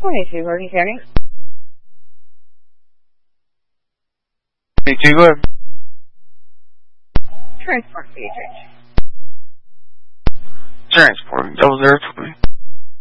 22, Hardin County. 22, go ahead. Transport BHH. Transport, 003.